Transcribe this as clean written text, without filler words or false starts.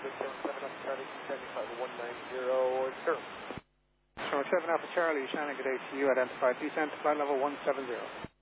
7 Alpha Charlie, descending flight 190, sir. So 7 Alpha Charlie, Shannon, good day to you. Identified descent, flight level 170.